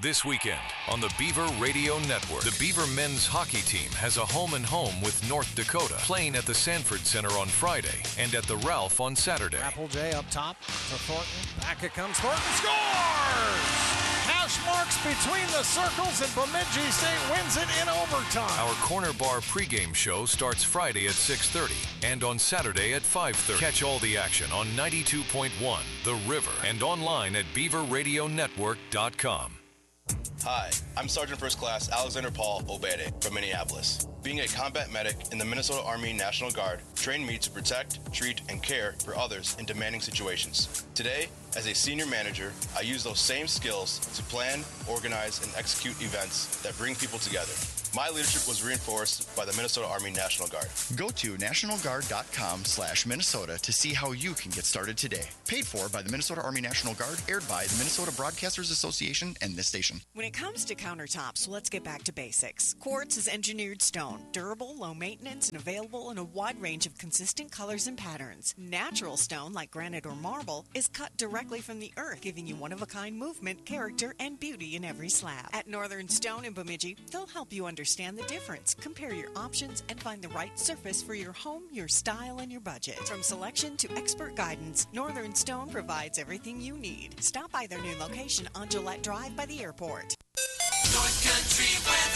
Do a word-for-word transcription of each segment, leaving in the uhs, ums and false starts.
This weekend on the Beaver Radio Network, the Beaver men's hockey team has a home-and-home with North Dakota, playing at the Sanford Center on Friday and at the Ralph on Saturday. Applejay up top to Thornton. Back it comes. Thornton scores! Hash marks between the circles, and Bemidji State wins it in overtime. Our Corner Bar pregame show starts Friday at six thirty and on Saturday at five thirty. Catch all the action on ninety-two point one The River and online at beaver radio network dot com. Hi, I'm Sergeant First Class Alexander Paul Obede from Minneapolis. Being a combat medic in the Minnesota Army National Guard trained me to protect, treat, and care for others in demanding situations. Today, as a senior manager, I use those same skills to plan, organize, and execute events that bring people together. My leadership was reinforced by the Minnesota Army National Guard. Go to national guard dot com slash Minnesota to see how you can get started today. Paid for by the Minnesota Army National Guard, aired by the Minnesota Broadcasters Association and this station. When it comes to countertops, let's get back to basics. Quartz is engineered stone, durable, low maintenance, and available in a wide range of consistent colors and patterns. Natural stone, like granite or marble, is cut directly from the earth, giving you one-of-a-kind movement, character, and beauty in every slab. At Northern Stone in Bemidji, they'll help you understand Understand the difference, compare your options, and find the right surface for your home, your style, and your budget. From selection to expert guidance, Northern Stone provides everything you need. Stop by their new location on Gillette Drive by the airport. North Country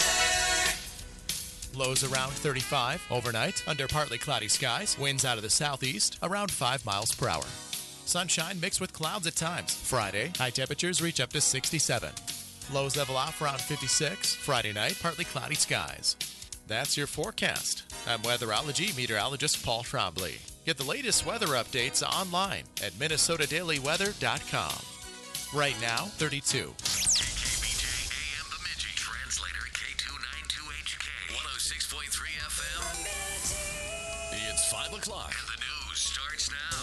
weather. Lows around thirty-five overnight under partly cloudy skies. Winds out of the southeast around five miles per hour. Sunshine mixed with clouds at times. Friday, high temperatures reach up to sixty-seven. Lows level off around fifty-six. Friday night, partly cloudy skies. That's your forecast. I'm weatherology meteorologist Paul Trombley. Get the latest weather updates online at minnesota daily weather dot com. Right now, thirty-two. K B J A M Bemidji. Translator K two ninety-two H K. one oh six point three F M. It's five o'clock. And the news starts now.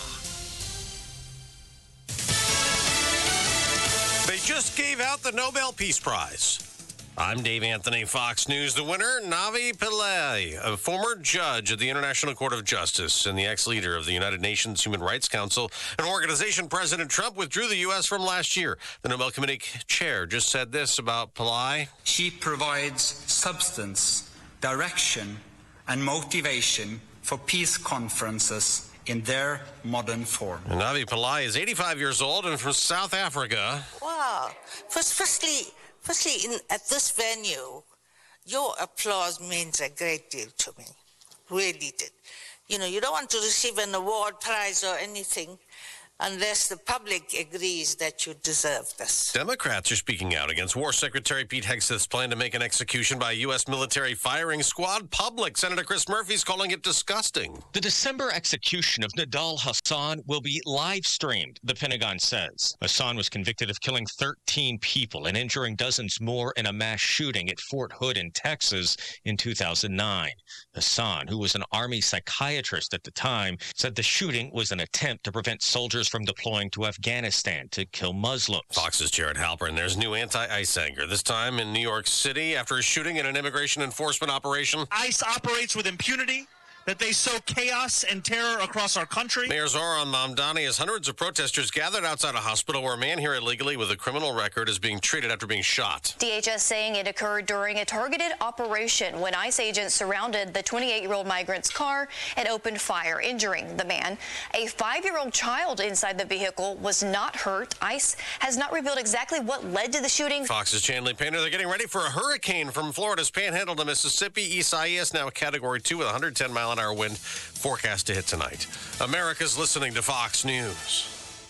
They just gave out the Nobel Peace Prize. I'm Dave Anthony, Fox News. The winner, Navi Pillay, a former judge at the International Court of Justice and the ex-leader of the United Nations Human Rights Council, an organization President Trump withdrew the U S from last year. The Nobel Committee chair just said this about Pillay. She provides substance, direction, and motivation for peace conferences in their modern form. And Navi Pillay is eighty-five years old and from South Africa. Wow. First, firstly, firstly, in, at this venue, your applause means a great deal to me. Really did. You know, you don't want to receive an award, prize, or anything unless the public agrees that you deserve this. Democrats are speaking out against War Secretary Pete Hegseth's plan to make an execution by a U S military firing squad public. Senator Chris Murphy's calling it disgusting. The December execution of Nidal Hasan will be live streamed, the Pentagon says. Hasan was convicted of killing thirteen people and injuring dozens more in a mass shooting at Fort Hood in Texas in two thousand nine. Hasan, who was an Army psychiatrist at the time, said the shooting was an attempt to prevent soldiers from deploying to Afghanistan to kill Muslims. Fox's Jared Halpern. There's new anti-ICE anger, this time in New York City after a shooting in an immigration enforcement operation. ICE operates with impunity, that they sow chaos and terror across our country. Mayor Zoran Mamdani has hundreds of protesters gathered outside a hospital where a man here illegally with a criminal record is being treated after being shot. D H S saying it occurred during a targeted operation when ICE agents surrounded the twenty-eight-year-old migrant's car and opened fire, injuring the man. A five-year-old child inside the vehicle was not hurt. ICE has not revealed exactly what led to the shooting. Fox's Chanley Painter. They're getting ready for a hurricane from Florida's Panhandle to Mississippi. Isaias now a Category two with one hundred ten mile an hour wind, forecast to hit tonight. America's listening to Fox News.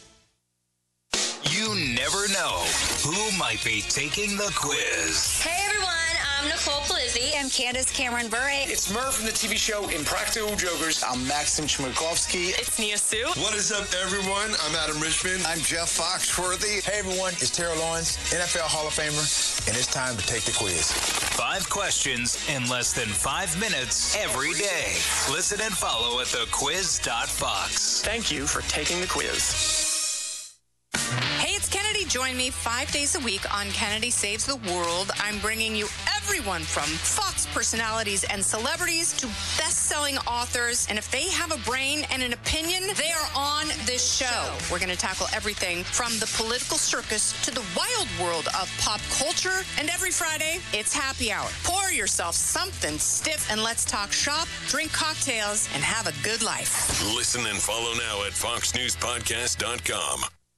You never know who might be taking the quiz. Hey everyone, I'm Nicole Palizzi. I'm Candace Cameron Bure. It's Murph from the T V show Impractical Jokers. I'm Maxim Chmerkovsky. It's Nia Sue. What is up, everyone? I'm Adam Richmond. I'm Jeff Foxworthy. Hey everyone, it's Terrell Lawrence, N F L Hall of Famer, and it's time to take the quiz. Five questions in less than five minutes every day. Listen and follow at the quiz dot fox. Thank you for taking the quiz. Hey, it's Kennedy Join me five days a week on Kennedy Saves the World. I'm bringing you everyone from Fox personalities and celebrities to best-selling authors. And if they have a brain and an opinion, they are on this show. We're going to tackle everything from the political circus to the wild world of pop culture. And every Friday, it's happy hour. Pour yourself something stiff and let's talk shop, drink cocktails, and have a good life. Listen and follow now at fox news podcast dot com.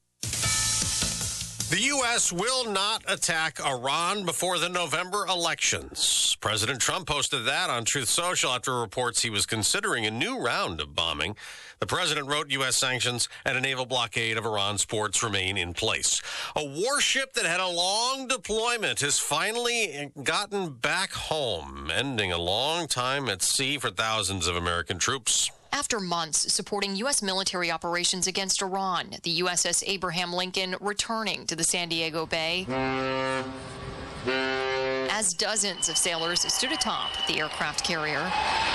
The U S will not attack Iran before the November elections. President Trump posted that on Truth Social after reports he was considering a new round of bombing. The president wrote U S sanctions and a naval blockade of Iran's ports remain in place. A warship that had a long deployment has finally gotten back home, ending a long time at sea for thousands of American troops. After months supporting U S military operations against Iran, the U S S Abraham Lincoln returning to the San Diego Bay, as dozens of sailors stood atop the aircraft carrier.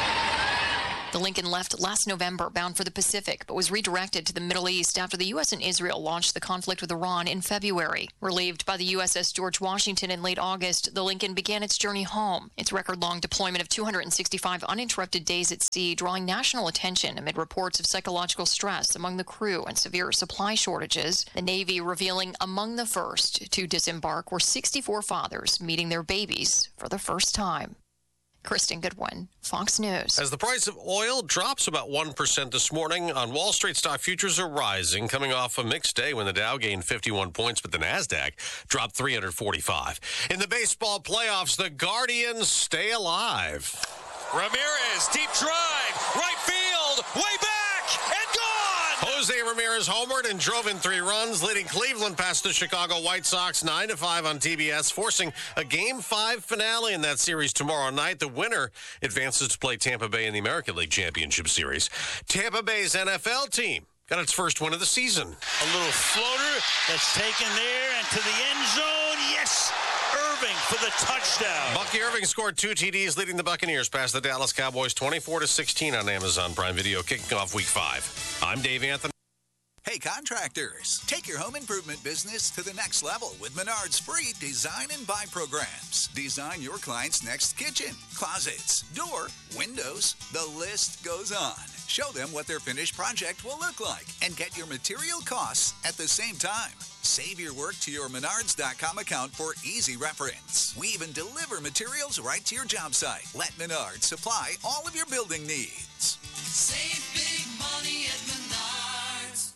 The Lincoln left last November bound for the Pacific, but was redirected to the Middle East after the U S and Israel launched the conflict with Iran in February. Relieved by the U S S George Washington in late August, the Lincoln began its journey home. Its record-long deployment of two hundred sixty-five uninterrupted days at sea, drawing national attention amid reports of psychological stress among the crew and severe supply shortages. The Navy revealing among the first to disembark were sixty-four fathers meeting their babies for the first time. Kristen Goodwin, Fox News. As the price of oil drops about one percent this morning, on Wall Street, stock futures are rising, coming off a mixed day when the Dow gained fifty-one points, but the NASDAQ dropped three hundred forty-five. In the baseball playoffs, the Guardians stay alive. Ramirez, deep drive, right field, way back, and gone! Jose Ramirez homered and drove in three runs, leading Cleveland past the Chicago White Sox nine to five on T B S, forcing a Game five finale in that series tomorrow night. The winner advances to play Tampa Bay in the American League Championship Series. Tampa Bay's N F L team got its first win of the season. A little floater that's taken there and to the end zone. Yes! Irving for the touchdown. Bucky Irving scored two T Ds, leading the Buccaneers past the Dallas Cowboys twenty-four to sixteen on Amazon Prime Video, kicking off week five. I'm Dave Anthony. Hey, contractors, take your home improvement business to the next level with Menard's free design and buy programs. Design your client's next kitchen, closets, door, windows. The list goes on. Show them what their finished project will look like and get your material costs at the same time. Save your work to your Menards dot com account for easy reference. We even deliver materials right to your job site. Let Menards supply all of your building needs. Save big money at Menards.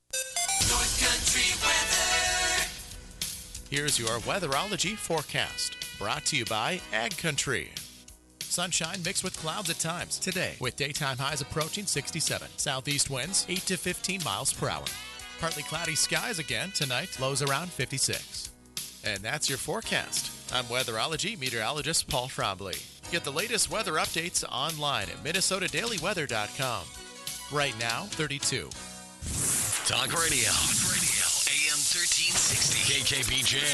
North Country weather. Here's your weatherology forecast, brought to you by Ag Country. Sunshine mixed with clouds at times today, with daytime highs approaching sixty-seven. Southeast winds eight to fifteen miles per hour. Partly cloudy skies again tonight, lows around fifty-six. And that's your forecast. I'm weatherology meteorologist Paul Trombley. Get the latest weather updates online at minnesota daily weather dot com. Right now, thirty-two. Talk radio. Talk radio. A M thirteen sixty. K K B J.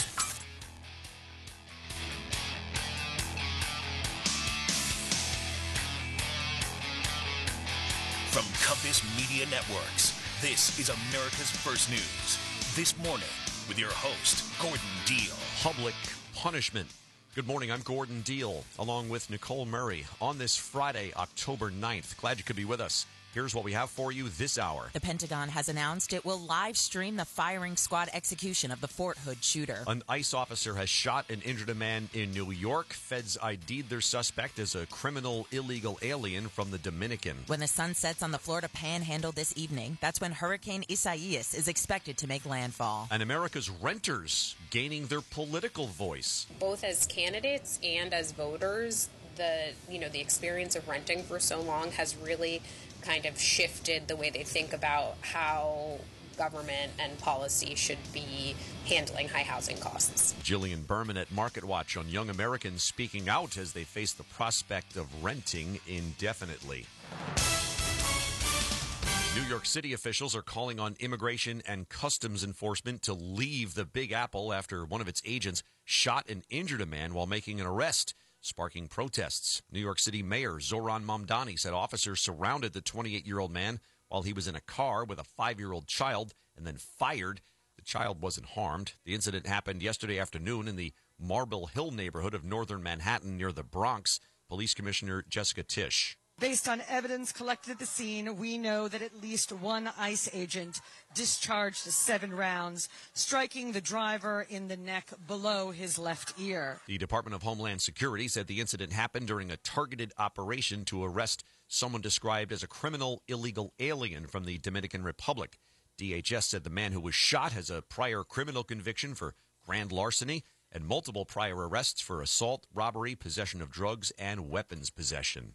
From Compass Media Networks, this is America's First News. This morning, with your host, Gordon Deal. Public punishment. Good morning, I'm Gordon Deal, along with Nicole Murray, on this Friday, October ninth. Glad you could be with us. Here's what we have for you this hour. The Pentagon has announced it will live stream the firing squad execution of the Fort Hood shooter. An ICE officer has shot and injured a man in New York. Feds I D'd their suspect as a criminal illegal alien from the Dominican. When the sun sets on the Florida Panhandle this evening, that's when Hurricane Isaias is expected to make landfall. And America's renters gaining their political voice. Both as candidates and as voters, the you know the experience of renting for so long has really kind of shifted the way they think about how government and policy should be handling high housing costs. Jillian Berman at Market Watch on young Americans speaking out as they face the prospect of renting indefinitely. New York City officials are calling on Immigration and Customs Enforcement to leave the Big Apple after one of its agents shot and injured a man while making an arrest, sparking protests. New York City Mayor Zoran Mamdani said officers surrounded the twenty-eight-year-old man while he was in a car with a five-year-old child and then fired. The child wasn't harmed. The incident happened yesterday afternoon in the Marble Hill neighborhood of northern Manhattan near the Bronx. Police Commissioner Jessica Tisch. Based on evidence collected at the scene, we know that at least one ICE agent discharged seven rounds, striking the driver in the neck below his left ear. The Department of Homeland Security said the incident happened during a targeted operation to arrest someone described as a criminal illegal alien from the Dominican Republic. D H S said the man who was shot has a prior criminal conviction for grand larceny and multiple prior arrests for assault, robbery, possession of drugs, and weapons possession.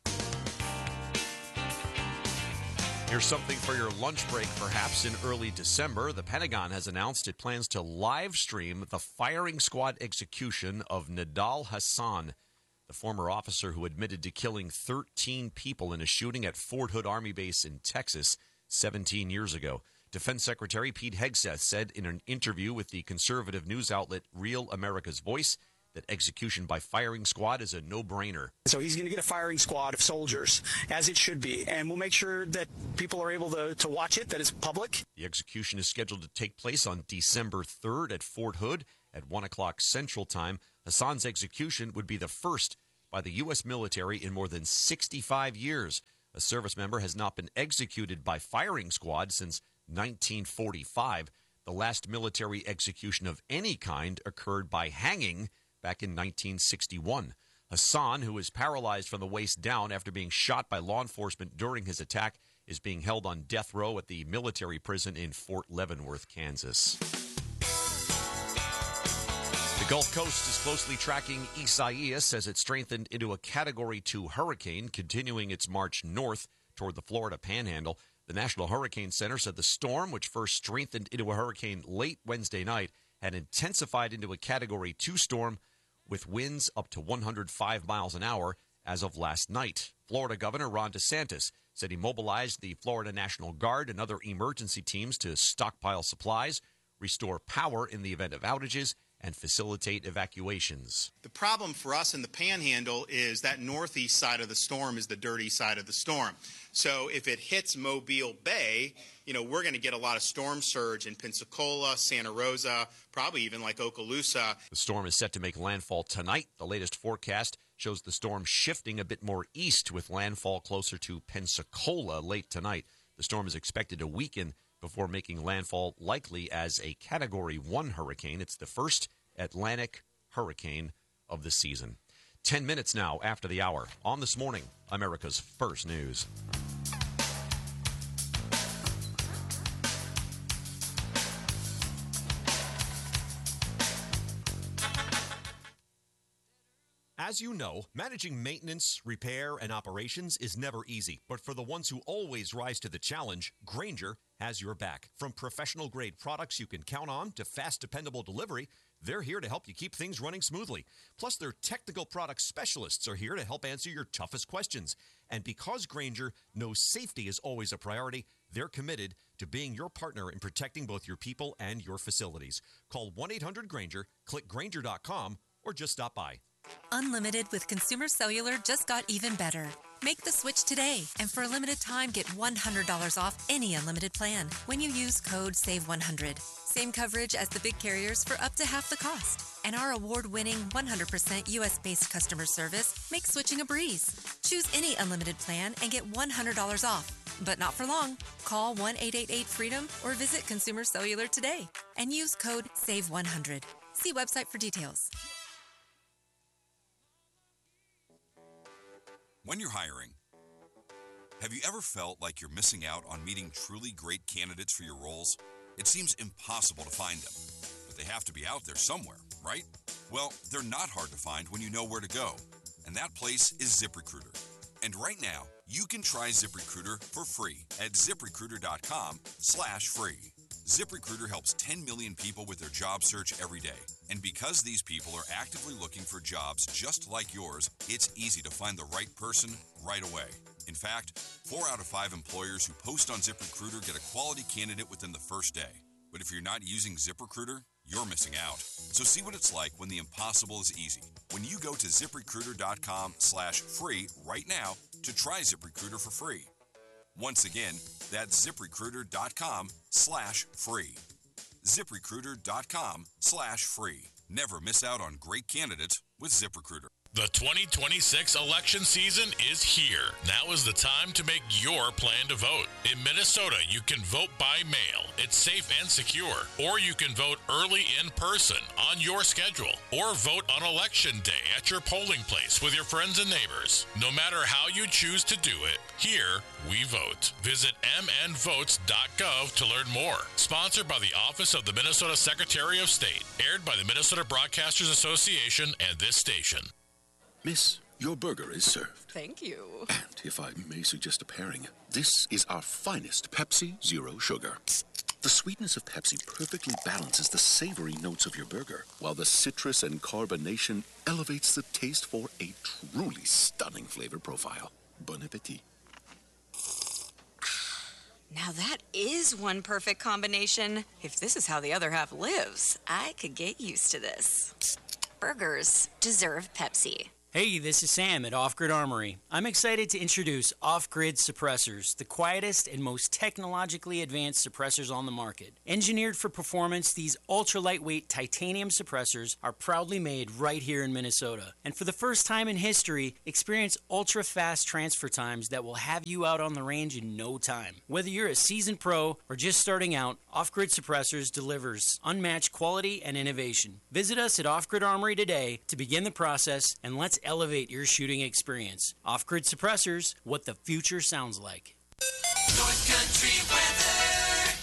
Here's something for your lunch break, perhaps in early December. The Pentagon has announced it plans to live stream the firing squad execution of Nidal Hasan, the former officer who admitted to killing thirteen people in a shooting at Fort Hood Army Base in Texas seventeen years ago. Defense Secretary Pete Hegseth said in an interview with the conservative news outlet Real America's Voice that execution by firing squad is a no-brainer. So he's going to get a firing squad of soldiers, as it should be, and we'll make sure that people are able to, to watch it, that it's public. The execution is scheduled to take place on December third at Fort Hood at one o'clock Central Time. Hassan's execution would be the first by the U S military in more than sixty-five years. A service member has not been executed by firing squad since nineteen forty-five. The last military execution of any kind occurred by hanging back in nineteen sixty-one. Hassan, who is paralyzed from the waist down after being shot by law enforcement during his attack, is being held on death row at the military prison in Fort Leavenworth, Kansas. The Gulf Coast is closely tracking Isaias as it strengthened into a Category two hurricane, continuing its march north toward the Florida Panhandle. The National Hurricane Center said the storm, which first strengthened into a hurricane late Wednesday night, had intensified into a Category two storm with winds up to one hundred five miles an hour as of last night. Florida Governor Ron DeSantis said he mobilized the Florida National Guard and other emergency teams to stockpile supplies, restore power in the event of outages, and facilitate evacuations. The problem for us in the Panhandle is that northeast side of the storm is the dirty side of the storm. So if it hits Mobile Bay, you know, we're going to get a lot of storm surge in Pensacola, Santa Rosa, probably even like Okaloosa. The storm is set to make landfall tonight. The latest forecast shows the storm shifting a bit more east with landfall closer to Pensacola late tonight. The storm is expected to weaken before making landfall likely as a Category one hurricane. It's the first Atlantic hurricane of the season. Ten minutes now after the hour. On This Morning, America's First News. As you know, managing maintenance, repair, and operations is never easy. But for the ones who always rise to the challenge, Grainger has your back. From professional-grade products you can count on to fast, dependable delivery, they're here to help you keep things running smoothly. Plus, their technical product specialists are here to help answer your toughest questions. And because Grainger knows safety is always a priority, they're committed to being your partner in protecting both your people and your facilities. Call one eight hundred Grainger, click Grainger dot com, or just stop by. Unlimited with Consumer Cellular just got even better. Make the switch today, and for a limited time, get one hundred dollars off any unlimited plan when you use code save one hundred. Same coverage as the big carriers for up to half the cost. And our award-winning one hundred percent U S-based customer service makes switching a breeze. Choose any unlimited plan and get one hundred dollars off. But not for long. Call one eight eight eight freedom or visit Consumer Cellular today and use code save one hundred. See website for details. When you're hiring, have you ever felt like you're missing out on meeting truly great candidates for your roles? It seems impossible to find them, but they have to be out there somewhere, right? Well, they're not hard to find when you know where to go, and that place is ZipRecruiter. And right now, you can try ZipRecruiter for free at ZipRecruiter.com slash free. ZipRecruiter helps ten million people with their job search every day. And because these people are actively looking for jobs just like yours, it's easy to find the right person right away. In fact, four out of five employers who post on ZipRecruiter get a quality candidate within the first day. But if you're not using ZipRecruiter, you're missing out. So see what it's like when the impossible is easy. When you go to ZipRecruiter.com slash free right now to try ZipRecruiter for free. Once again, that's ZipRecruiter.com slash free. ZipRecruiter.com slash free. Never miss out on great candidates with ZipRecruiter. The twenty twenty-six election season is here. Now is the time to make your plan to vote. In Minnesota, you can vote by mail. It's safe and secure. Or you can vote early in person on your schedule. Or vote on election day at your polling place with your friends and neighbors. No matter how you choose to do it, here we vote. Visit m n votes dot gov to learn more. Sponsored by the Office of the Minnesota Secretary of State. Aired by the Minnesota Broadcasters Association and this station. Miss, your burger is served. Thank you. And if I may suggest a pairing, this is our finest Pepsi Zero Sugar. The sweetness of Pepsi perfectly balances the savory notes of your burger, while the citrus and carbonation elevates the taste for a truly stunning flavor profile. Bon appetit. Now that is one perfect combination. If this is how the other half lives, I could get used to this. Burgers deserve Pepsi. Hey, this is Sam at Off Grid Armory. I'm excited to introduce Off Grid Suppressors, the quietest and most technologically advanced suppressors on the market. Engineered for performance, these ultra-lightweight titanium suppressors are proudly made right here in Minnesota. And for the first time in history, experience ultra-fast transfer times that will have you out on the range in no time. Whether you're a seasoned pro or just starting out, Off Grid Suppressors delivers unmatched quality and innovation. Visit us at Off Grid Armory today to begin the process, and let's elevate your shooting experience. Off-Grid Suppressors, what the future sounds like. North Country weather.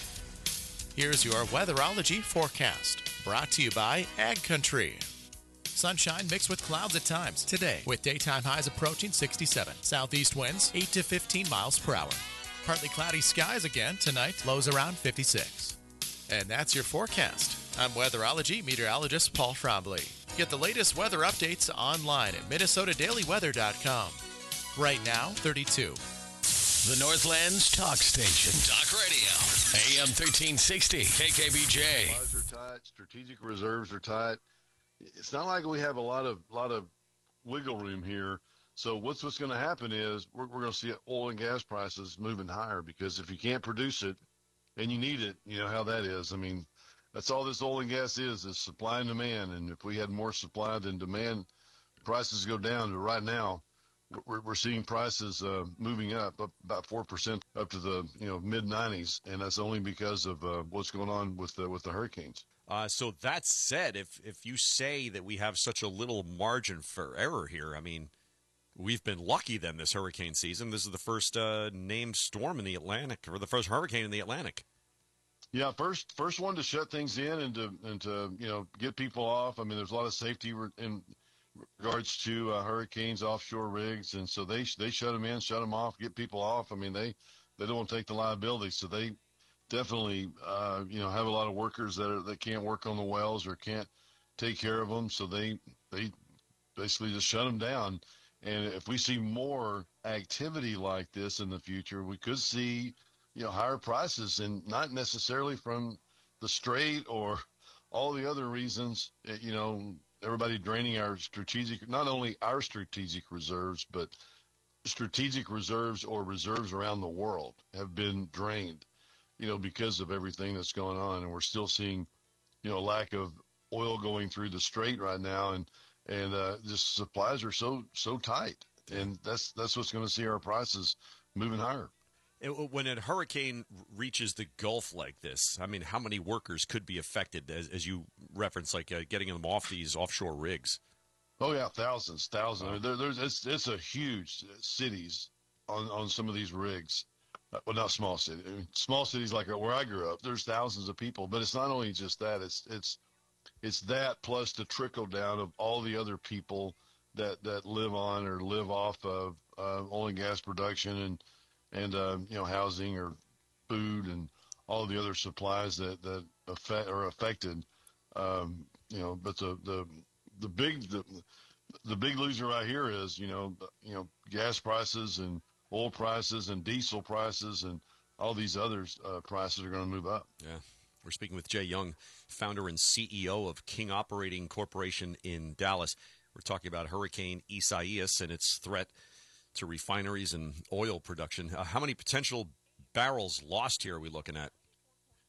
Here's your weatherology forecast, brought to you by Ag Country. Sunshine mixed with clouds at times today, with daytime highs approaching sixty-seven. Southeast winds eight to fifteen miles per hour. Partly cloudy skies again tonight, lows around fifty-six. And that's your forecast. I'm weatherology meteorologist Paul Frombley. Get the latest weather updates online at Minnesota Daily Weather dot com. Right now, thirty-two. The Northlands Talk Station. Talk Radio. A M thirteen sixty. K K B J. Supplies are tight. Strategic reserves are tight. It's not like we have a lot of lot of wiggle room here. So what's what's going to happen is we're, we're going to see oil and gas prices moving higher, because if you can't produce it and you need it, you know how that is. I mean, that's all this oil and gas is, is supply and demand. And if we had more supply than demand, prices go down. But right now, we're, we're seeing prices uh, moving up, up about four percent up to the you know mid nineties. And that's only because of uh, what's going on with the, with the hurricanes. Uh, so that said, if, if you say that we have such a little margin for error here, I mean, we've been lucky then this hurricane season. This is the first uh, named storm in the Atlantic, or the first hurricane in the Atlantic. Yeah, first first one to shut things in and to and to you know get people off. I mean, there's a lot of safety re- in regards to uh, hurricanes, offshore rigs, and so they they shut them in, shut them off, get people off. I mean, they they don't want to take the liability, so they definitely uh, you know have a lot of workers that are, that can't work on the wells or can't take care of them, so they they basically just shut them down. And if we see more activity like this in the future, we could see you know, higher prices, and not necessarily from the strait or all the other reasons, you know, everybody draining our strategic, not only our strategic reserves, but strategic reserves or reserves around the world have been drained, you know, because of everything that's going on. And we're still seeing, you know, lack of oil going through the strait right now. And, and uh, just supplies are so, so tight. And that's, that's what's going to see our prices moving higher. It, when a hurricane reaches the Gulf like this, I mean, how many workers could be affected, as, as you referenced, like uh, getting them off these offshore rigs? Oh yeah, thousands, thousands. I mean, there, there's it's, it's a huge cities on, on some of these rigs. Uh, well, not small cities. I mean, small cities like where I grew up, there's thousands of people. But it's not only just that. It's it's it's that plus the trickle down of all the other people that that live on or live off of uh, oil and gas production and. and, uh, you know, housing or food and all the other supplies that, that affect, are affected. Um, you know, but the, the, the big, the, the big loser right here is, you know, you know, gas prices and oil prices and diesel prices and all these other uh, prices are going to move up. Yeah. We're speaking with Jay Young, founder and C E O of King Operating Corporation in Dallas. We're talking about Hurricane Isaias and its threat to refineries and oil production. Uh, how many potential barrels lost here are we looking at?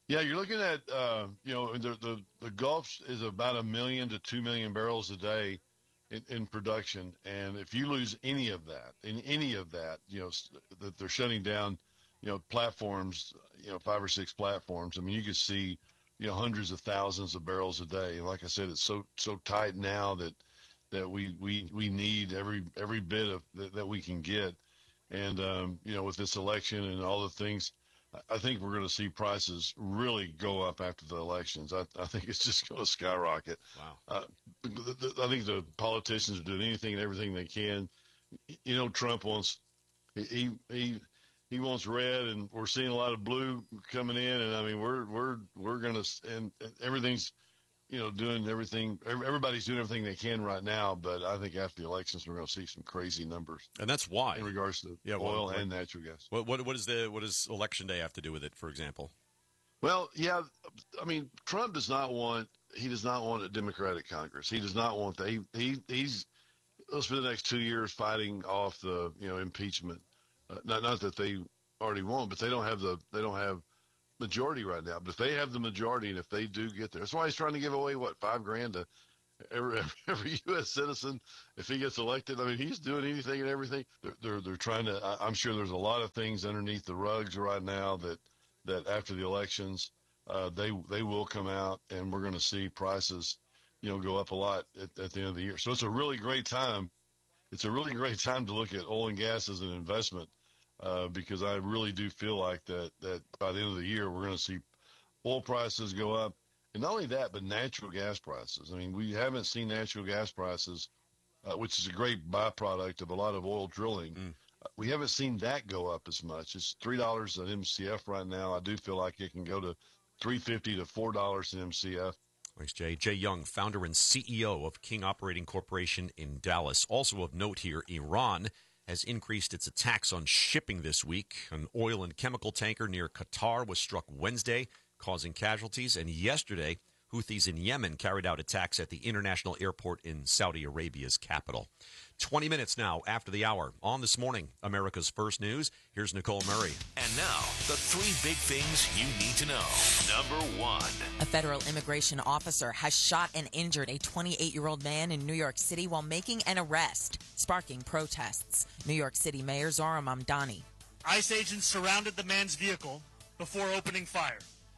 Yeah, you're looking at, uh, you know, the, the, the Gulf is about a million to two million barrels a day in, in production. And if you lose any of that, in any of that, you know, that they're shutting down, you know, platforms, you know, five or six platforms. I mean, you could see, you know, hundreds of thousands of barrels a day. And like I said, it's so, so tight now that, that we, we, we need every, every bit of that, that we can get. And, um, you know, with this election and all the things, I think we're going to see prices really go up after the elections. I, I think it's just going to skyrocket. Wow. Uh, the, the, I think the politicians are doing anything and everything they can. You know, Trump wants he he he wants red, and we're seeing a lot of blue coming in. And I mean, we're we're we're going to and everything's, you know, doing everything. Everybody's doing everything they can right now. But I think after the elections, we're going to see some crazy numbers. And that's why, in regards to yeah, oil what, and natural gas. What what what is the what does Election Day have to do with it, for example? Well, yeah, I mean, Trump does not want he does not want a Democratic Congress. He does not want that. He he he's he'll spend the next two years fighting off the you know impeachment. Uh, not not that they already won't, but they don't have the they don't have majority right now. But if they have the majority, and if they do get there, that's why he's trying to give away what five grand to every every U S citizen if he gets elected. I mean, he's doing anything and everything. They're they're, they're trying to. I, I'm sure there's a lot of things underneath the rugs right now that that after the elections, uh, they they will come out, and we're going to see prices, you know, go up a lot at, at the end of the year. So it's a really great time. It's a really great time to look at oil and gas as an investment. Uh, because I really do feel like that, that by the end of the year, we're going to see oil prices go up. And not only that, but natural gas prices. I mean, we haven't seen natural gas prices, uh, which is a great byproduct of a lot of oil drilling. Mm. Uh, we haven't seen that go up as much. It's three dollars an M C F right now. I do feel like it can go to three fifty to four dollars an M C F. Thanks, Jay. Jay Young, founder and C E O of King Operating Corporation in Dallas. Also of note here, Iran has increased its attacks on shipping this week. An oil and chemical tanker near Qatar was struck Wednesday, causing casualties. And yesterday, Houthis in Yemen carried out attacks at the international airport in Saudi Arabia's capital. twenty minutes now after the hour. On This Morning, America's First News, here's Nicole Murray. And now, the three big things you need to know. Number one. A federal immigration officer has shot and injured a twenty-eight-year-old man in New York City while making an arrest, sparking protests. New York City Mayor Zohran Mamdani. ICE agents surrounded the man's vehicle before opening fire.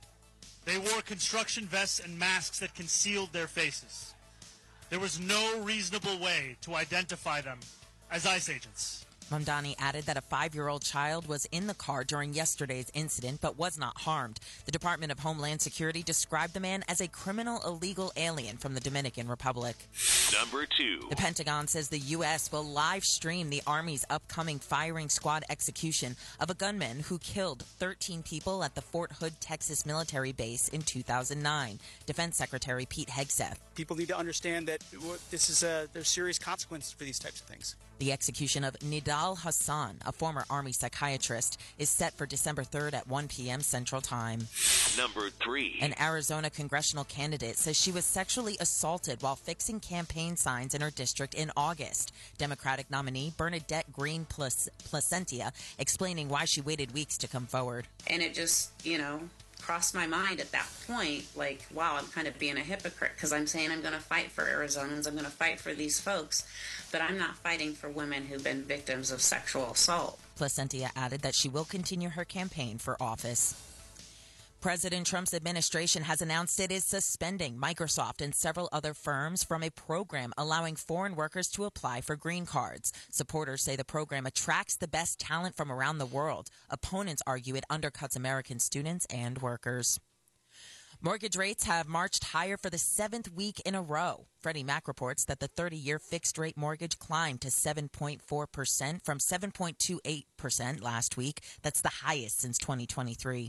They wore construction vests and masks that concealed their faces. There was no reasonable way to identify them as ICE agents. Mamdani added that a five-year-old child was in the car during yesterday's incident but was not harmed. The Department of Homeland Security described the man as a criminal illegal alien from the Dominican Republic. Number two. The Pentagon says the U S will live stream the Army's upcoming firing squad execution of a gunman who killed thirteen people at the Fort Hood, Texas military base in two thousand nine. Defense Secretary Pete Hegseth. People need to understand that this is a, there's serious consequences for these types of things. The execution of Nidal Hassan, a former Army psychiatrist, is set for December third at one p.m. Central Time. Number three. An Arizona congressional candidate says she was sexually assaulted while fixing campaign signs in her district in August. Democratic nominee Bernadette Green Placentia explaining why she waited weeks to come forward. And it just, you know, crossed my mind at that point, like, wow, I'm kind of being a hypocrite because I'm saying I'm going to fight for Arizonans, I'm going to fight for these folks, but I'm not fighting for women who've been victims of sexual assault. Placentia added that she will continue her campaign for office. President Trump's administration has announced it is suspending Microsoft and several other firms from a program allowing foreign workers to apply for green cards. Supporters say the program attracts the best talent from around the world. Opponents argue it undercuts American students and workers. Mortgage rates have marched higher for the seventh week in a row. Freddie Mac reports that the thirty-year fixed-rate mortgage climbed to seven point four percent from seven point two eight percent last week. That's the highest since twenty twenty-three.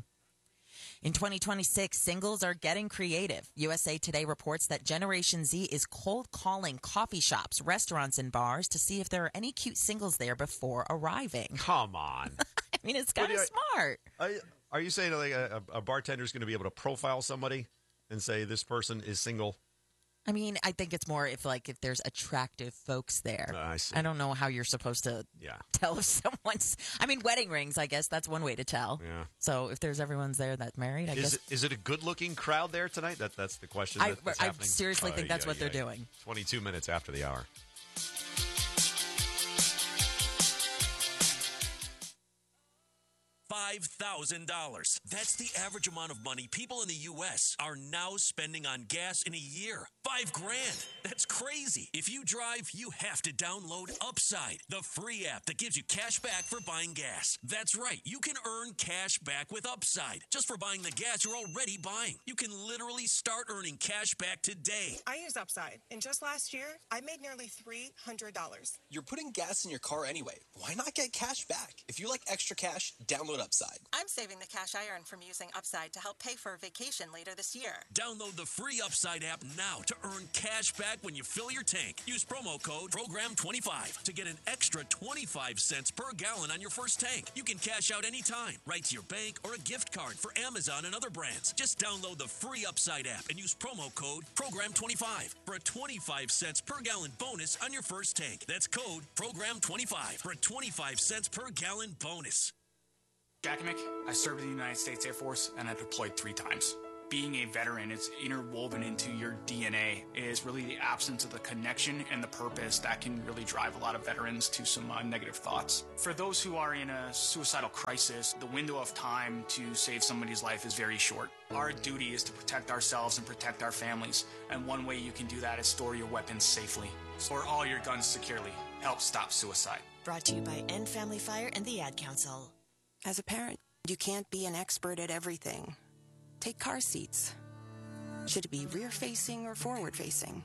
In twenty twenty-six, singles are getting creative. U S A Today reports that Generation Z is cold calling coffee shops, restaurants, and bars to see if there are any cute singles there before arriving. Come on. I mean, it's kind of smart. Are, are you saying like a, a bartender is going to be able to profile somebody and say this person is single? I mean, I think it's more if like if there's attractive folks there. Uh, I see. I don't know how you're supposed to Yeah. tell if someone's. I mean, wedding rings. I guess that's one way to tell. Yeah. So if there's everyone's there that's married, I Is guess. it, is it a good-looking crowd there tonight? That that's the question. I- That, that's I happening? seriously think that's what they're yeah. doing. Twenty-two minutes after the hour. five thousand dollars. That's the average amount of money people in the U S are now spending on gas in a year. Five grand. That's crazy. If you drive, you have to download Upside, the free app that gives you cash back for buying gas. That's right. You can earn cash back with Upside just for buying the gas you're already buying. You can literally start earning cash back today. I use Upside, and just last year, I made nearly three hundred dollars. You're putting gas in your car anyway. Why not get cash back? If you like extra cash, download Upside. I'm saving the cash I earn from using Upside to help pay for a vacation later this year. Download the free Upside app now to earn cash back when you fill your tank. Use promo code program twenty-five to get an extra twenty-five cents per gallon on your first tank. You can cash out anytime, right to your bank or a gift card for Amazon and other brands. Just download the free Upside app and use promo code program twenty-five for a twenty-five cents per gallon bonus on your first tank. That's code program twenty-five for a twenty-five cents per gallon bonus. Jack Mick, I served in the United States Air Force and I deployed three times. Being a veteran, it's interwoven into your D N A. It is really the absence of the connection and the purpose that can really drive a lot of veterans to some uh, negative thoughts. For those who are in a suicidal crisis, the window of time to save somebody's life is very short. Our duty is to protect ourselves and protect our families, and one way you can do that is store your weapons safely. Store all your guns securely. Help stop suicide. Brought to you by End Family Fire and the Ad Council. As a parent, you can't be an expert at everything. Take car seats. Should it be rear-facing or forward-facing?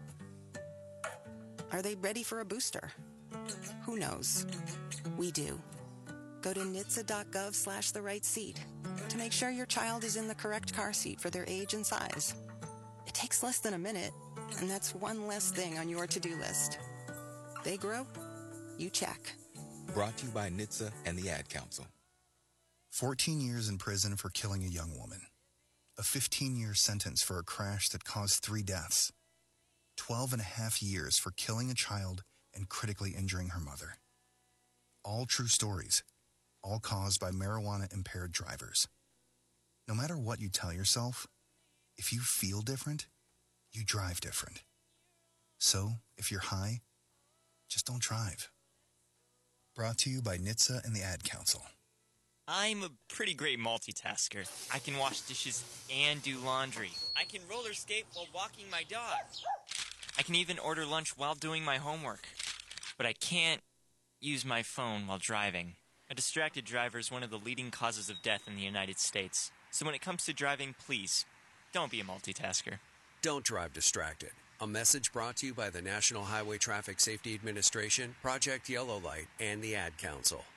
Are they ready for a booster? Who knows? We do. Go to N H T S A dot gov slash the right seat to make sure your child is in the correct car seat for their age and size. It takes less than a minute, and that's one less thing on your to-do list. They grow, you check. Brought to you by N H T S A and the Ad Council. fourteen years in prison for killing a young woman. A fifteen-year sentence for a crash that caused three deaths. twelve and a half years for killing a child and critically injuring her mother. All true stories, all caused by marijuana-impaired drivers. No matter what you tell yourself, if you feel different, you drive different. So, if you're high, just don't drive. Brought to you by N H T S A and the Ad Council. I'm a pretty great multitasker. I can wash dishes and do laundry. I can roller skate while walking my dog. I can even order lunch while doing my homework. But I can't use my phone while driving. A distracted driver is one of the leading causes of death in the United States. So when it comes to driving, please, don't be a multitasker. Don't drive distracted. A message brought to you by the National Highway Traffic Safety Administration, Project Yellow Light, and the Ad Council.